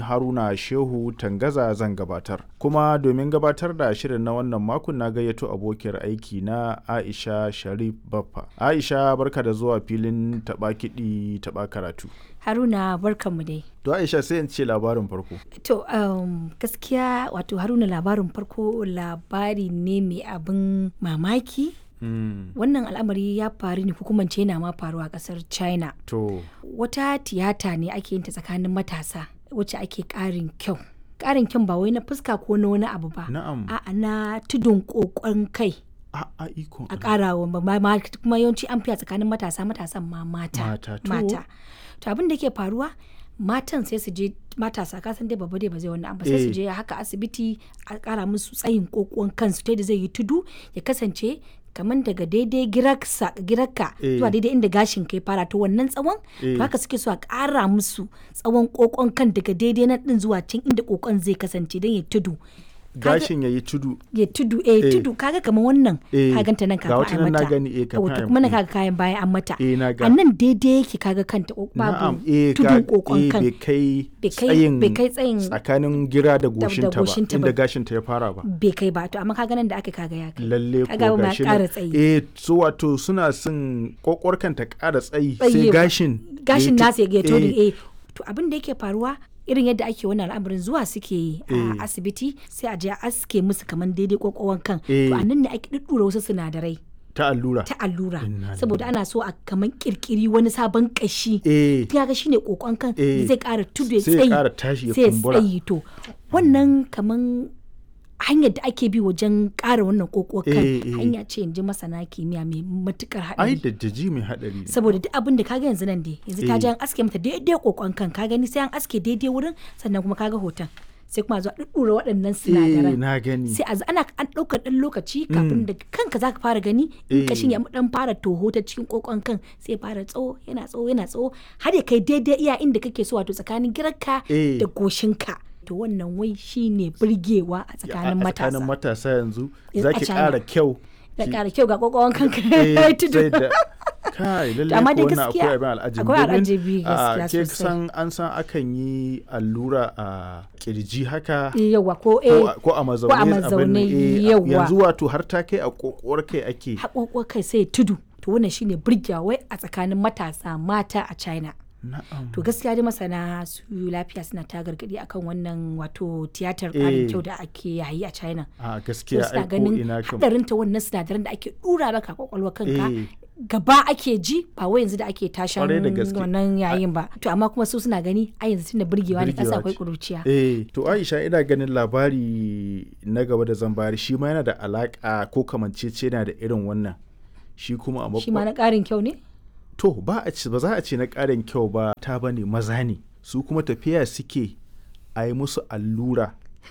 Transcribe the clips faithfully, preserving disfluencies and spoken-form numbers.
Haruna Shehu Tangaza zan gabatar. Kuma domin gabatar da shirin na wannan makon na gayyato abokiyar aiki na Aisha Sharif Baffa. Aisha barka da zuwa filin taɓa kiɗi taɓa karatu. Haruna barkanmu dai. To Aisha sai in ce labarin farko. To um, gaskiya wato Haruna labarin farko labari ne mai abin mamaki. Mm. Wannan al'amari ya faru ne hukumance yana ma faruwa a ƙasar China. To. Wata tiyata ne ake yin ta tsakanin matasa wacce ake ƙarin kyau. Ƙarin kyau ba wai na fuska ko na wani abu ba. Na'am. A'a na tudun ƙoƙon kai. A a iko. A ƙara wa kuma yawanci an fiya tsakanin matasa matasan ma mata. Mata. To. Mata. To abin da ke faruwa matan sai su je matasa kasan dai babba dai ba zai wani abu sai su je haka asibiti a ƙara musu tsayin ƙoƙon kansu ta da zai yi tudu ya kasance kamar daga daidai girarka zuwa daidai inda gashin kai fara to wannan tsawon to haka suke so a ƙara musu tsawon kokon kan daga daidai na din zuwa can inda kokon zai kasance don ya tudu gashin ya yi tudu ya tudu eh tudu kaga kamar wannan ka ganta nan kafin a mata wato kuma na kaga kayan bayan an mata a nan daidai yake kaga kanta babu tudun kokon kan bai kai tsayin tsakanin gira da goshinta ba inda gashinta ya fara ba bai kai ba to amma kaga nan da aka kaga ya kai lalle ko gashin eh so wato suna son kokwarkan ta ƙara tsayi sai gashin gashin nasa ya tudu eh to abin da yake faruwa irin yadda ake wannan al'amarin zuwa suke yi a asibiti sai a je a aske musu kamar daidai kokon kan to a nan ne ake duddura wasu sinadarai ta allura ta allura saboda ana so a kaman kirkiri wani sabon kashi ta ga shine kokon kan zai ƙara tudu ya tsayi sai ya ƙara tashi ya kumbura sai to wannan kaman hanyar da ake bi wajen ƙara wannan kokokan hanya ce yanzu masana kimiyya mai matukar haɗari. Ai da daji mai haɗari. Saboda duk abin da kaga yanzu nan dai yanzu ta ji an aske mata daidai kokon kan ka gani sai an aske daidai wurin sannan kuma kaga hoton sai kuma zuwa ɗuɗɗura waɗannan sinadaran. na gani. Sai a ana an ɗaukar ɗan lokaci kafin da kanka zaka fara gani in kashin ya ɗan fara toho ta cikin kokon kan sai fara tsawo yana tsawo yana tsawo har ya kai daidai iya inda kake so wato tsakanin girarka da goshinka. To wannan wai shine burgewa a tsakanin matasa. A tsakanin matasa yanzu zaki ƙara kyau. Da ƙara kyau ga kokon kanka tudu. Kai lalle ko wannan akwai abin al'ajabi. Akwai al'ajabi gaskiya sosai. Ke san an san akan yi allura a kirji haka. Yawa ko eh ko a mazaune abin yawa. Yanzu wato har ta kai a kokowar kai ake. A kokowar kai sai tudu. To wannan shine burgewa wai a tsakanin matasa mata a China. Na'am. To gaskiya dai masana su lafiya suna ta gargadi akan wannan wato tiyatar ƙarin kyau da ake yayi a China. A gaskiya ai ko ina kam. Hadarin ta wannan sinadaran da ake dura maka kwakwalwa kanka gaba ake ji ba wai yanzu da ake tashan wannan yayin ba. To amma kuma su suna gani a yanzu tunda burgewa ne kasa akwai kuruciya. Eh to Aisha ina ganin labari na gaba da zan bayar shi ma yana da alaka ko kamancece yana da irin wannan. Shi kuma a Shi ma na ƙarin kyau ne? To ba a ci ba za a ce na ƙarin kyau ba ta bane maza ne su kuma tafiya suke a yi musu allura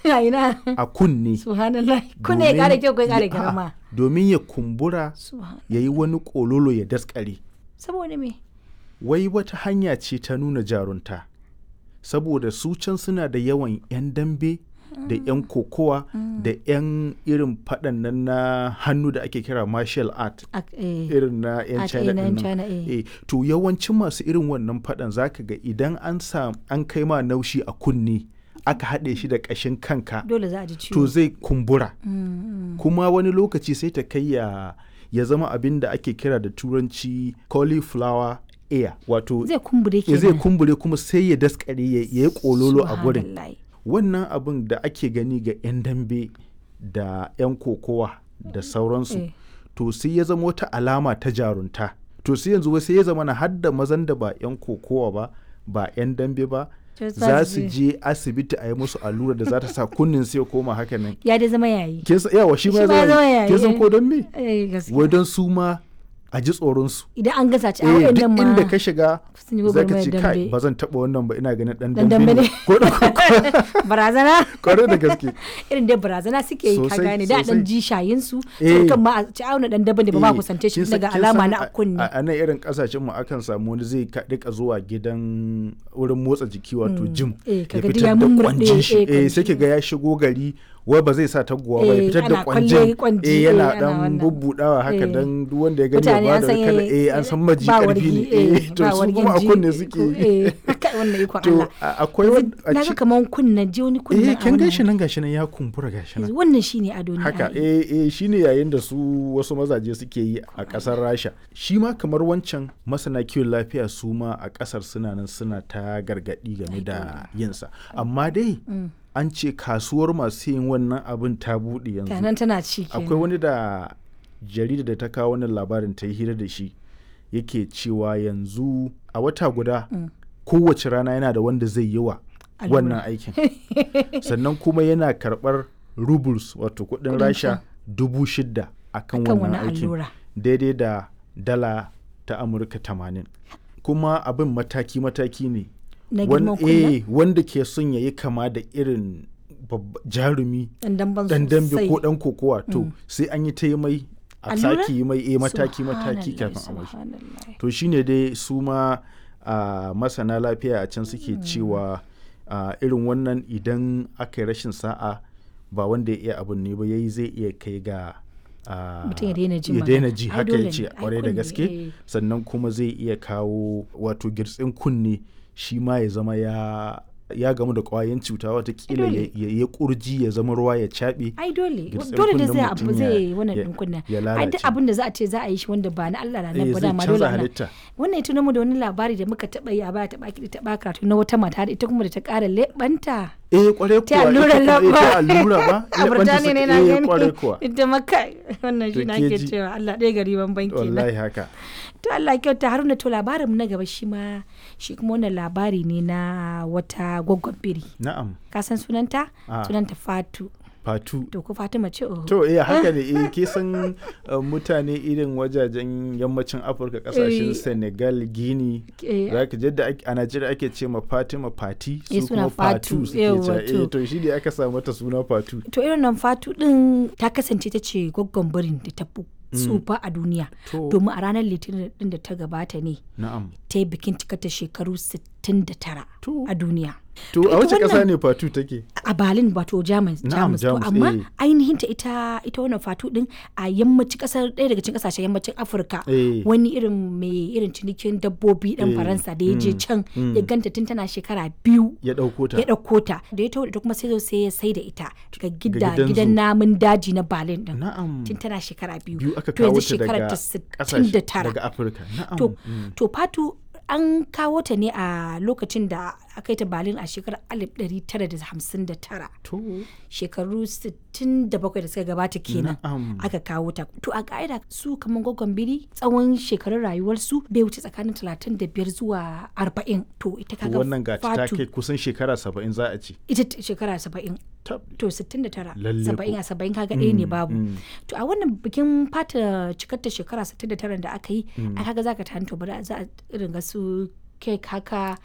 a kunne subhanallah kunne ya ƙara kyau ko ya ƙara girma domin ya kumbura ya yi wani ƙololo ya daskare saboda me wai wata hanya ce ta nuna jarunta saboda su can suna da yawan 'yan dambe da 'yan kokowa da 'yan irin faɗan nan na hannu da ake kira martial art irin na 'yan China ɗin to yawancin masu irin wannan faɗan zaka ga idan an an kai ma naushi a kunne aka haɗe shi da ƙashin kanka dole za a ji ciwo to zai kumbura kuma wani lokaci sai ta kai ya ya zama abin da ake kira da turanci cauliflower ear wato zai kumbure kenan zai kumbure kuma sai ya daskare ya yi kololo a gurin wannan abin da ake gani ga 'yan dambe da 'yan kokowa da sauransu eh. to sai ya zama wata alama ta jarunta to sai yanzu sai ya zama na hadda mazan da ba 'yan kokowa ba ba 'yan dambe ba za su je asibiti a yi musu allura da za ta sa kunnin sai ya koma haka nan ya dai zama yayi yawa shi ma ya zama yayi kin san ko don me wai don su ma a ji tsoronsu idan an gasa ci a waɗannan ma inda ka shiga za ka ce kai ba zan taɓa wannan ba ina ganin ɗan dambe ne ko da barazana kwarai da gaske irin dai barazana suke yi ka gane da ɗan ji shayin su sai kan ma a ci auna ɗan dambe da ba ma kusance shi daga alama na kunni a nan irin ƙasashen mu akan samu wani zai rika zuwa gidan wurin motsa jiki wato gym ya fitar da kwanjin shi sai ki ga ya shigo gari wai ba zai sa taguwa ba ya Eh, fitar da ana kwanjin kwalle- kwanji, eh eh, yana ana dan wannan. bubbudawa haka Eh. dan duk wanda ya gani ya Mutane ba an da san kala eh, eh an san maji ba karfi ne wargi, eh, eh to ba su wargin kuma a ji- kunne suke ko- eh, haka wannan ikon to Allah. a- akwai wani a Na ga ci- kaman kunnan ji wani kunnan eh a kin wannan gashi nan gashi nan ya kumbura gashi nan wannan shine ado ne haka ai. eh eh shine yayin da su wasu mazaje suke yi a kasar Rasha shi ma kamar wancan masana kiwon lafiya su ma a kasar suna nan suna ta gargadi game da yinsa amma dai an ce kasuwar masu yin wannan abin ta buɗe yanzu Tanan tana ci kenan. akwai wani da jarida da ta kawo wannan labarin ta yi hira da shi yake cewa yanzu a wata guda kowace rana yana da wanda zai yi wa Allura. wannan aikin sannan kuma yana karɓar rubles wato kuɗin Kuɗin rasha can. dubu shida akan Akan wannan wannan aikin allura. daidai da dala ta amurka tamanin kuma abin mataki-mataki ne Na Wan- girman kunnan? eh, wanda ke son ya yi kama da irin babba- jarumi Dan damban dan dambe sosai. ko dan kokowa to sai an yi ta yi mai a Allura? sake yi mai eh, mataki-mataki Subhanallah, kafin a mashi subhanallah. to shine dai su ma a masana lafiya a can suke cewa a irin wannan idan aka yi rashin sa'a ba wanda ya iya abun ne ba yayi zai iya kai ga a, Mutum ya daina jin ya daina magana. ji Ai haka dole ya ce ne, ai kwarai da kunne, gaske eh. sannan kuma zai iya kawo wato girtsin kunne shi ma ya zama ya ya gamu da kwayan cuta watakila dole. ya ya kurji ya zama ruwa ya caɓe ai dole Girtsin dole da kunnen zai mutum abu ya- zai wannan ya- din kunna ya ai lalace. duk abin da za a ce za a yi shi wanda ba na Allah na Eh, nan ba zai dama canza dole ana halitta. wannan ya tuno mu da wani labari da muka taba yi a baya taba kiɗi taba karatu na wata mata da ita kuma da ta ƙara leɓanta eh kwarai ta kuwa allura ita kuma- eh, lamba ta allura ba a leɓanta Burtaniya ne suka- na eh, gani kwarai kuwa ita maka wannan shi To na ke ke ji. cewa Allah ɗaya gari ban banki na wallahi haka to Allah kyauta Haruna to labarin mu na gaba shi ma shi kuma wannan labari ne na wata gwaggon biri na'am ka san sunanta Ah. sunanta Fatu fatu to ko Fatima ce oh to eh haka ne eh ke san uh, mutane irin wajajen yammacin afirka kasashen Eh. senegal guinea Eh. za ka jadda ake- a najeriya ake ce ma fatima fati Eh, su suna kuma fatu Fatu, suke yawwa, cewa to. eh to shi ne aka samu mata suna fatu to irin nan Fatu din ta kasance ta ce gwaggon birin da ta fi tsufa a duniya To. domin a ranar litinin din da ta gabata ne na'am ta yi bikin cikata shekaru sittin da tara To. a duniya to ita a wace kasa wannan- ne fatu take a Berlin wato Jamus Na'am, Jamus to Jamus, amma eh. ainihin ta ita ita wannan Fatu din a yammacin kasar ɗaya daga cikin kasashen yammacin Afirka Eh. wani irin mai irin cinikin dabbobi dan Eh, Faransa da ya je mm, can mm. ya ganta tun tana shekara biyu ya ɗauko ta ya ɗauko ta da ya taho da ita kuma sai zo sai ya sai da ita ga gida gidan gidan zoo. namun daji na Berlin din na'am tun tana shekara biyu biyu aka to kawo yanzu ta shekarar daga ta sittin kasashe da tara daga afirka na'am to mm. to Fatu an kawo ta ne a lokacin da aka yi ta Berlin a shekarar alif ɗari tara da hamsin da tara to shekaru sittin da bakwai da suka gabata kenan Na'am. aka kawo ta to a ka'ida su kamar gwaggon biri tsawon shekarun rayuwarsu bai wuce tsakanin talatin da biyar zuwa arba'in to ita to kaga wannan ga ta Fatu kai kusan shekara saba'in za a ce ita t- shekara saba'in tab to sittin da tara Lalle saba'in ko. a saba'in kaga ɗaya ne Mm, babu mm. to a wannan bikin fata cikar ta shekara sittin da tara da aka yi a kaga zaka ta hanto bari za a irin ga su kek haka